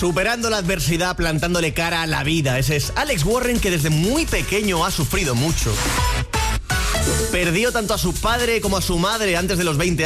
Superando la adversidad, plantándole cara a la vida. Ese es Alex Warren, que desde muy pequeño ha sufrido mucho. Perdió tanto a su padre como a su madre antes de los 20